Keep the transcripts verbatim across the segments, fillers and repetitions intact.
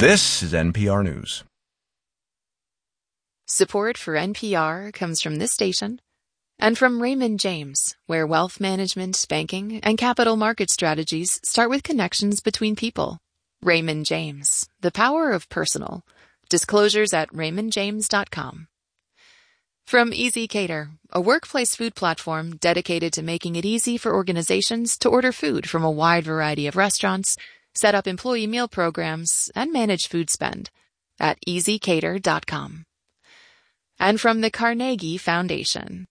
This is N P R News. Support for N P R comes from this station and from Raymond James, where wealth management, banking, and capital market strategies start with connections between people. Raymond James, the power of personal. Disclosures at raymond james dot com. From Easy Cater, a workplace food platform dedicated to making it easy for organizations to order food from a wide variety of restaurants, set up employee meal programs, and manage food spend at easy cater dot com. And from the Carnegie Foundation.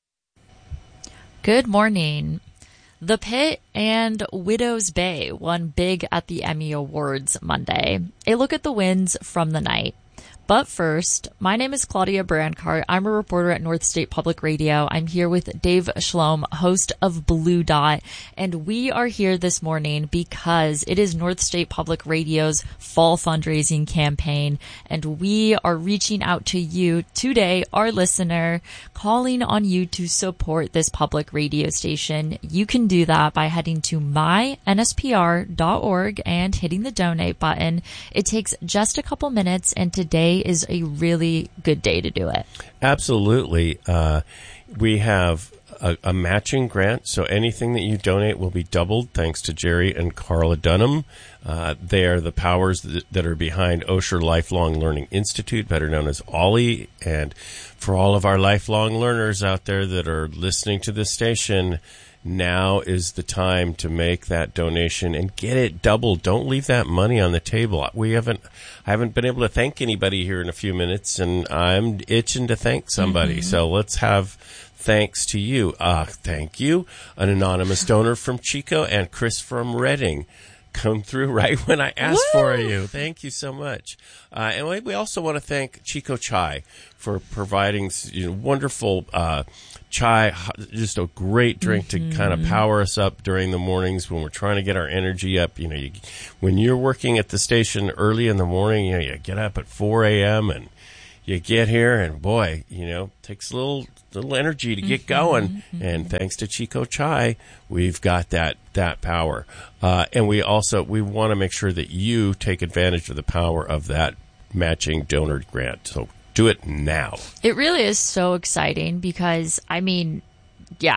Good morning. The Pit and Widow's Bay won big at the Emmy Awards Monday. A look at the wins from the night. But first, my name is Claudia Brancart. I'm a reporter at North State Public Radio. I'm here with Dave Shlom, host of Blue Dot, and we are here this morning because it is North State Public Radio's fall fundraising campaign, and we are reaching out to you today, our listener, calling on you to support this public radio station. You can do that by heading to my N S P R dot org and hitting the donate button. It takes just a couple minutes, and today is a really good day to do it. Absolutely. Uh, we have a, a matching grant, so anything that you donate will be doubled thanks to Jerry and Carla Dunham. Uh, they are the powers that, that are behind Osher Lifelong Learning Institute, better known as OLLI. And for all of our lifelong learners out there that are listening to this station, now is the time to make that donation and get it doubled. Don't leave that money on the table. We haven't, I haven't been able to thank anybody here in a few minutes, and I'm itching to thank somebody. Mm-hmm. So let's have thanks to you. Uh, thank you, an anonymous donor from Chico and Chris from Reading. Come through right when I asked Woo! For you. Thank you so much. Uh, and we also want to thank Chico Chai for providing, you know, wonderful uh, chai, just a great drink mm-hmm. to kind of power us up during the mornings when we're trying to get our energy up. You know, you, when you're working at the station early in the morning, you know, you get up at four a.m. and you get here, and boy, you know, takes a little little energy to get mm-hmm, going. Mm-hmm. And thanks to Chico Chai, we've got that that power. Uh, and we also we want to make sure that you take advantage of the power of that matching donor grant. So do it now. It really is so exciting because, I mean, yeah.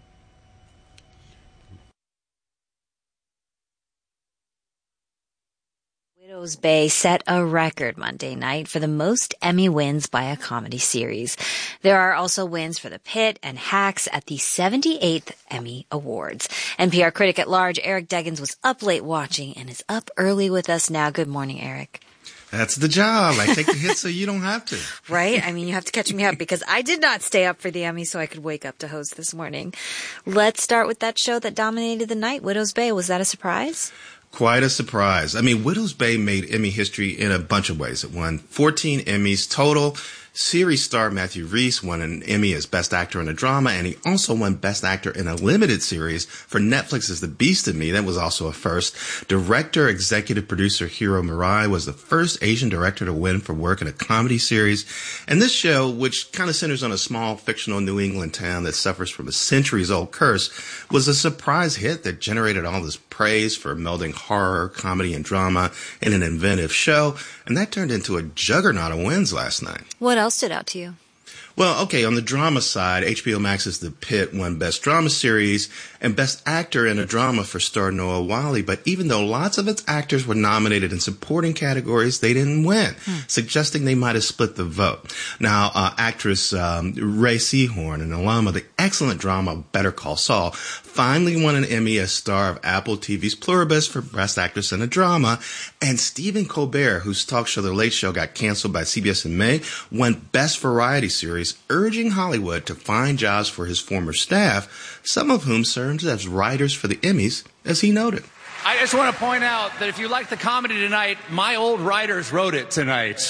Widow's Bay set a record Monday night for the most Emmy wins by a comedy series. There are also wins for The Pit and Hacks at the seventy-eighth Emmy Awards. N P R critic at large Eric Deggans was up late watching and is up early with us now. Good morning, Eric. That's the job. I take the hit so you don't have to. Right? I mean, you have to catch me up because I did not stay up for the Emmy so I could wake up to host this morning. Let's start with that show that dominated the night, Widow's Bay. Was that a surprise? Quite a surprise. I mean, Widow's Bay made Emmy history in a bunch of ways. It won fourteen Emmys total. Series star Matthew Rhys won an Emmy as Best Actor in a Drama, and he also won Best Actor in a Limited Series for Netflix's The Beast in Me. That was also a first. Director, executive producer Hiro Murai was the first Asian director to win for work in a comedy series. And this show, which kind of centers on a small fictional New England town that suffers from a centuries-old curse, was a surprise hit that generated all this praise for melding horror, comedy, and drama in an inventive show. And that turned into a juggernaut of wins last night. What else stood out to you? Well, okay, on the drama side, H B O Max's The Pit won Best Drama Series and Best Actor in a Drama for star Noah Wyle. But even though lots of its actors were nominated in supporting categories, they didn't win, hmm. suggesting they might have split the vote. Now, uh, actress um, Ray Seahorn, an alum of the excellent drama Better Call Saul, finally won an Emmy as star of Apple T V's Pluribus for Best Actress in a Drama. And Stephen Colbert, whose talk show The Late Show got canceled by C B S in May, won Best Variety Series, urging Hollywood to find jobs for his former staff, some of whom served as writers for the Emmys, as he noted. I just want to point out that if you like the comedy tonight, my old writers wrote it tonight.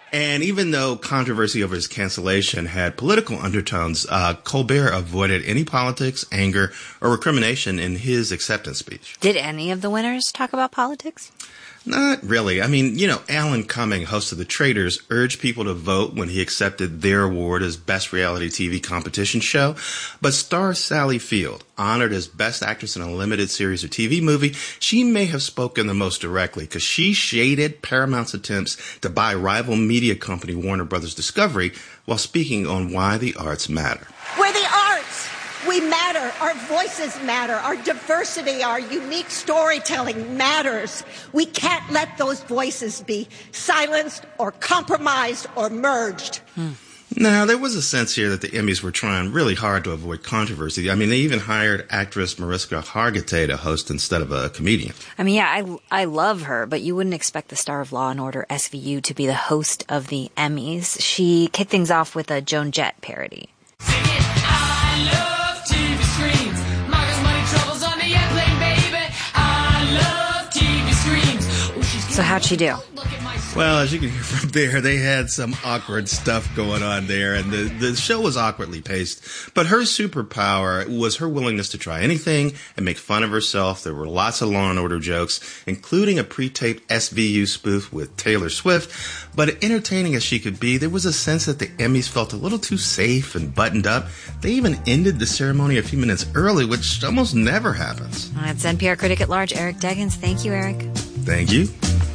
And even though controversy over his cancellation had political undertones, uh, Colbert avoided any politics, anger, or recrimination in his acceptance speech. Did any of the winners talk about politics? Not really. I mean, you know, Alan Cumming, host of The Traitors, urged people to vote when he accepted their award as Best Reality T V Competition Show. But star Sally Field, honored as Best Actress in a Limited Series or T V Movie, she may have spoken the most directly because she shaded Paramount's attempts to buy rival media company Warner Brothers Discovery while speaking on why the arts matter. We're the arts. We matter. Our voices matter. Our diversity, our unique storytelling matters. We can't let those voices be silenced or compromised or merged. Hmm. Now, there was a sense here that the Emmys were trying really hard to avoid controversy. I mean, they even hired actress Mariska Hargitay to host instead of a comedian. I mean, yeah, I, I love her, but you wouldn't expect the star of Law and Order S V U to be the host of the Emmys. She kicked things off with a Joan Jett parody. Sing it, I love T V screens. Margaret's money troubles on the airplane, baby. I love T V screens. Oh, she's so how'd she do? Well, as you can hear from there, they had some awkward stuff going on there, and the, the show was awkwardly paced. But her superpower was her willingness to try anything and make fun of herself. There were lots of Law and Order jokes, including a pre-taped S V U spoof with Taylor Swift. But entertaining as she could be, there was a sense that the Emmys felt a little too safe and buttoned up. They even ended the ceremony a few minutes early, which almost never happens. That's N P R critic at large, Eric Deggans. Thank you, Eric. Thank you.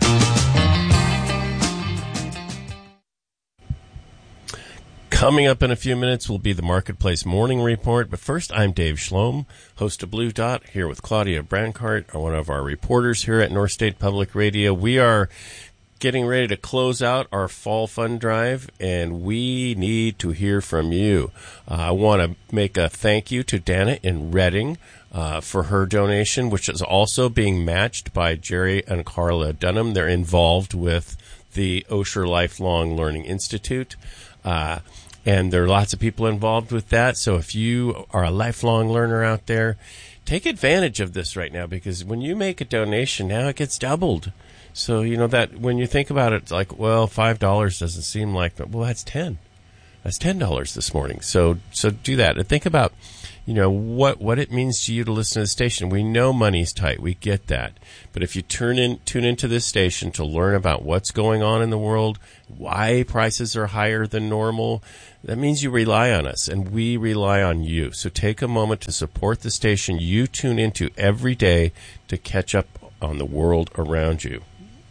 Coming up in a few minutes will be the Marketplace Morning Report. But first, I'm Dave Schlom, host of Blue Dot, here with Claudia Brancart, one of our reporters here at North State Public Radio. We are getting ready to close out our fall fund drive, and we need to hear from you. Uh, I want to make a thank you to Dana in Reading uh, for her donation, which is also being matched by Jerry and Carla Dunham. They're involved with the Osher Lifelong Learning Institute. Uh, And there are lots of people involved with that. So if you are a lifelong learner out there, take advantage of this right now, because when you make a donation, now it gets doubled. So, you know, that when you think about it, it's like, well, five dollars doesn't seem like, well, that's ten. That's ten dollars this morning. So so do that. And think about, you know, what, what it means to you to listen to the station. We know money's tight. We get that. But if you turn in, tune into this station to learn about what's going on in the world, why prices are higher than normal, that means you rely on us, and we rely on you. So take a moment to support the station you tune into every day to catch up on the world around you.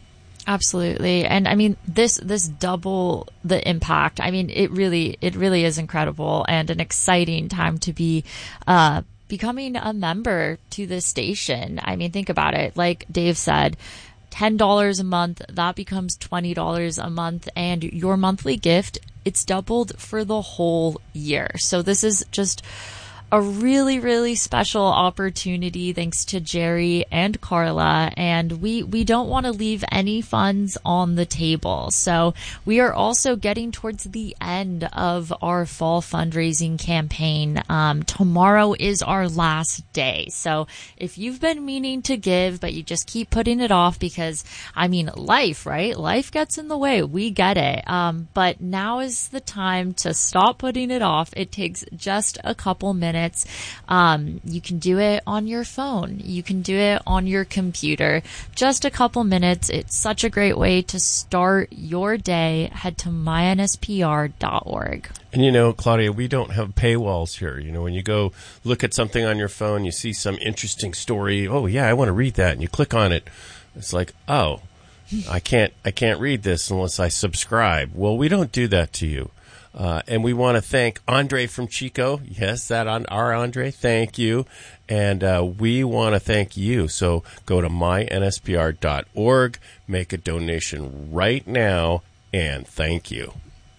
Absolutely. And I mean, this, this double the impact. I mean, it really, it really is incredible and an exciting time to be, uh, becoming a member to this station. I mean, think about it. Like Dave said, ten dollars a month, that becomes twenty dollars a month, and your monthly gift, it's doubled for the whole year. So this is just a really, really special opportunity thanks to Jerry and Carla. And we, we don't want to leave any funds on the table. So we are also getting towards the end of our fall fundraising campaign. Um, tomorrow is our last day. So if you've been meaning to give, but you just keep putting it off because, I mean, life, right? Life gets in the way. We get it. Um, but now is the time to stop putting it off. It takes just a couple minutes. Um, you can do it on your phone. You can do it on your computer. Just a couple minutes. It's such a great way to start your day. Head to my N S P R dot org. And, you know, Claudia, we don't have paywalls here. You know, when you go look at something on your phone, you see some interesting story. Oh, yeah, I want to read that. And you click on it. It's like, oh, I can't, I can't read this unless I subscribe. Well, we don't do that to you. Uh, and we want to thank Andre from Chico. Yes, that on our Andre. Thank you. And uh, we want to thank you. So go to my N S P R dot org, make a donation right now, and thank you.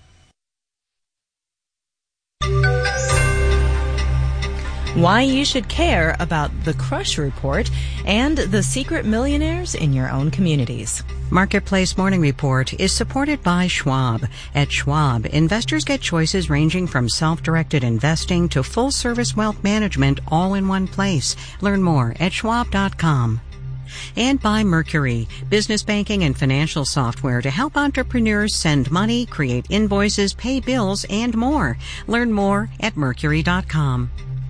Why you should care about the Crush Report and the secret millionaires in your own communities. Marketplace Morning Report is supported by Schwab. At Schwab, investors get choices ranging from self-directed investing to full-service wealth management all in one place. Learn more at schwab dot com. And by Mercury, business banking and financial software to help entrepreneurs send money, create invoices, pay bills, and more. Learn more at mercury dot com.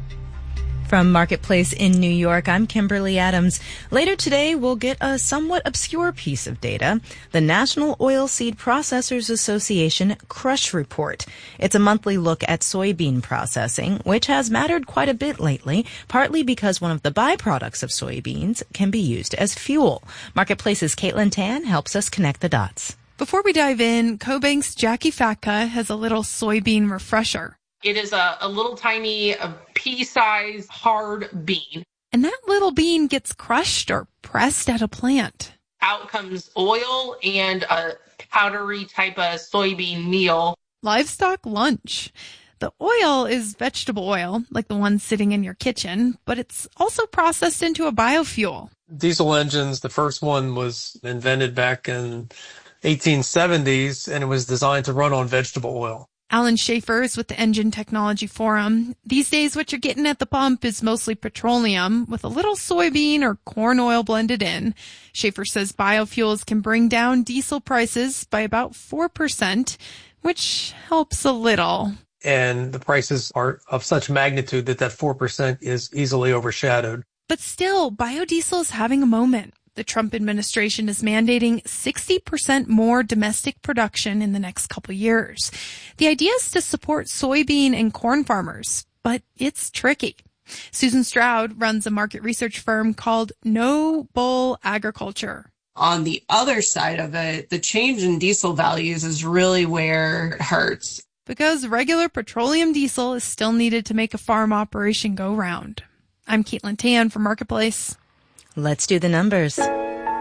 From Marketplace in New York, I'm Kimberly Adams. Later today, we'll get a somewhat obscure piece of data, the National Oilseed Processors Association Crush Report. It's a monthly look at soybean processing, which has mattered quite a bit lately, partly because one of the byproducts of soybeans can be used as fuel. Marketplace's Caitlin Tan helps us connect the dots. Before we dive in, CoBank's Jackie Fatka has a little soybean refresher. It is a, a little tiny a pea-sized hard bean. And that little bean gets crushed or pressed at a plant. Out comes oil and a powdery type of soybean meal. Livestock lunch. The oil is vegetable oil, like the one sitting in your kitchen, but it's also processed into a biofuel. Diesel engines, the first one was invented back in eighteen seventies, and it was designed to run on vegetable oil. Alan Schaefer is with the Engine Technology Forum. These days, what you're getting at the pump is mostly petroleum with a little soybean or corn oil blended in. Schaefer says biofuels can bring down diesel prices by about four percent, which helps a little. And the prices are of such magnitude that that four percent is easily overshadowed. But still, biodiesel is having a moment. The Trump administration is mandating sixty percent more domestic production in the next couple years. The idea is to support soybean and corn farmers, but it's tricky. Susan Stroud runs a market research firm called No Bull Agriculture. On the other side of it, the change in diesel values is really where it hurts. Because regular petroleum diesel is still needed to make a farm operation go round. I'm Caitlin Tan for Marketplace. Let's do the numbers. The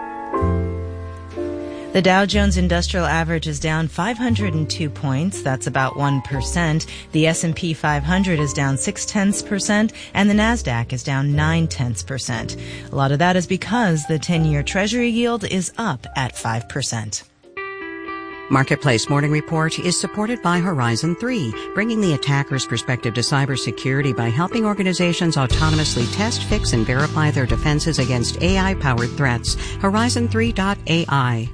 Dow Jones Industrial Average is down five hundred two points. That's about one percent. The S and P five hundred is down six tenths percent, and the NASDAQ is down nine tenths percent. A lot of that is because the ten-year Treasury yield is up at five percent. Marketplace Morning Report is supported by Horizon three, bringing the attacker's perspective to cybersecurity by helping organizations autonomously test, fix, and verify their defenses against A I-powered threats. Horizon three dot A I.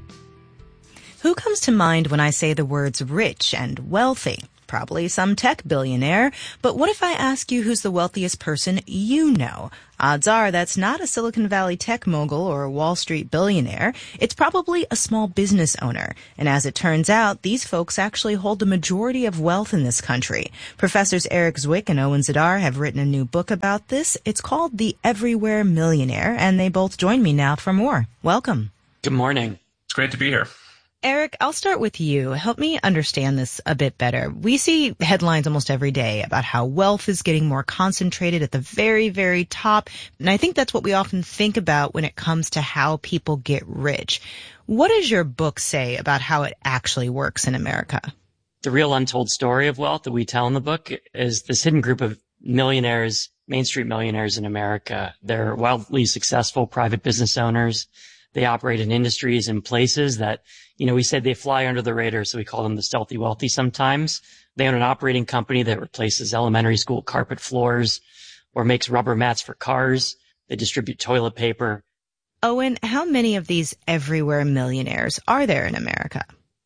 Who comes to mind when I say the words rich and wealthy? Probably some tech billionaire. But what if I ask you who's the wealthiest person you know? Odds are that's not a Silicon Valley tech mogul or a Wall Street billionaire. It's probably a small business owner. And as it turns out, these folks actually hold the majority of wealth in this country. Professors Eric Zwick and Owen Zidar have written a new book about this. It's called The Everywhere Millionaire, and they both join me now for more. Welcome. Good morning. It's great to be here. Eric, I'll start with you. Help me understand this a bit better. We see headlines almost every day about how wealth is getting more concentrated at the very, very top. And I think that's what we often think about when it comes to how people get rich. What does your book say about how it actually works in America? The real untold story of wealth that we tell in the book is this hidden group of millionaires, Main Street millionaires in America. They're wildly successful private business owners. They operate in industries and places that, you know, we said they fly under the radar, so we call them the stealthy wealthy sometimes. They own an operating company that replaces elementary school carpet floors or makes rubber mats for cars. They distribute toilet paper. Owen, how many of these everywhere millionaires are there in America?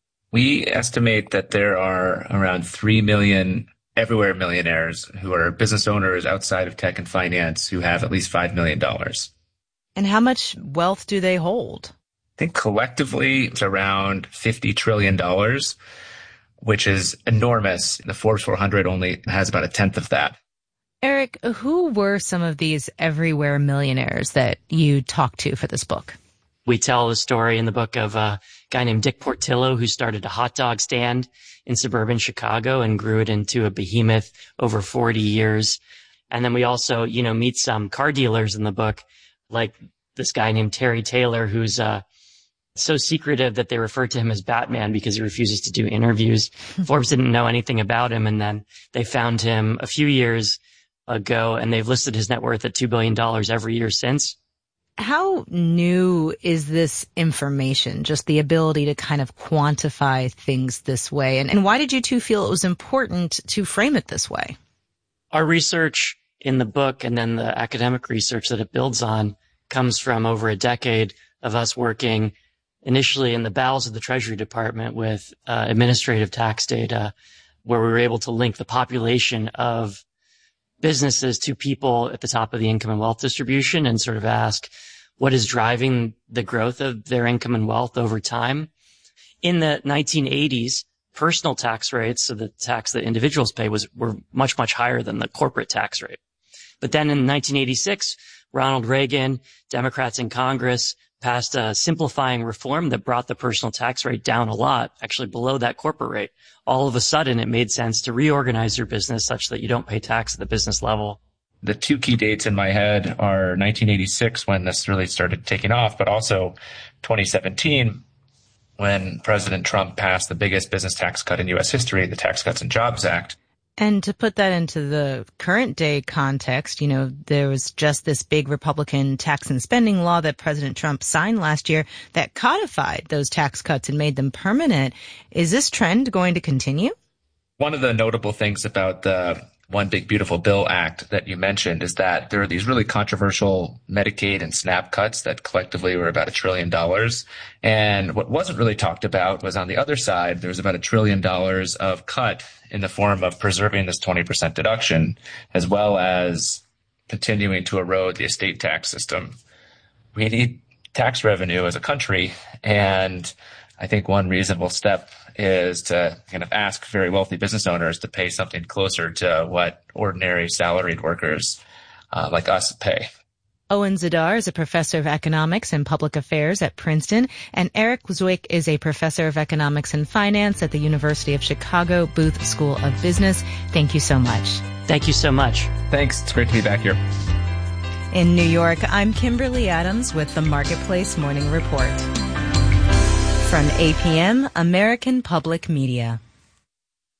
We estimate that there are around three million everywhere millionaires who are business owners outside of tech and finance who have at least five million dollars. And how much wealth do they hold? I think collectively it's around fifty trillion dollars, which is enormous. The Forbes four hundred only has about a tenth of that. Eric, who were some of these everywhere millionaires that you talked to for this book? We tell the story in the book of a guy named Dick Portillo who started a hot dog stand in suburban Chicago and grew it into a behemoth over forty years. And then we also, you know, meet some car dealers in the book, like this guy named Terry Taylor, who's uh so secretive that they refer to him as Batman because he refuses to do interviews. Forbes didn't know anything about him, and then they found him a few years ago, and they've listed his net worth at two billion dollars every year since. How new is this information, just the ability to kind of quantify things this way? And, and why did you two feel it was important to frame it this way? Our research in the book and then the academic research that it builds on comes from over a decade of us working initially in the bowels of the Treasury Department with uh, administrative tax data, where we were able to link the population of businesses to people at the top of the income and wealth distribution and sort of ask what is driving the growth of their income and wealth over time. In the nineteen eighties, personal tax rates, so the tax that individuals pay, was were much, much higher than the corporate tax rate. But then in nineteen eighty-six, Ronald Reagan, Democrats in Congress, passed a simplifying reform that brought the personal tax rate down a lot, actually below that corporate rate. All of a sudden, it made sense to reorganize your business such that you don't pay tax at the business level. The two key dates in my head are nineteen eighty-six, when this really started taking off, but also twenty seventeen, when President Trump passed the biggest business tax cut in U S history, the Tax Cuts and Jobs Act. And to put that into the current day context, you know, there was just this big Republican tax and spending law that President Trump signed last year that codified those tax cuts and made them permanent. Is this trend going to continue? One of the notable things about the One Big Beautiful Bill Act that you mentioned is that there are these really controversial Medicaid and SNAP cuts that collectively were about a trillion dollars. And what wasn't really talked about was on the other side, there was about a trillion dollars of cut in the form of preserving this twenty percent deduction, as well as continuing to erode the estate tax system. We need tax revenue as a country, and I think one reasonable step is to kind of ask very wealthy business owners to pay something closer to what ordinary salaried workers uh, like us pay. Owen Zidar is a professor of economics and public affairs at Princeton, and Eric Zwick is a professor of economics and finance at the University of Chicago Booth School of Business. Thank you so much. Thank you so much. Thanks. It's great to be back here. In New York, I'm Kimberly Adams with the Marketplace Morning Report. From A P M, American Public Media.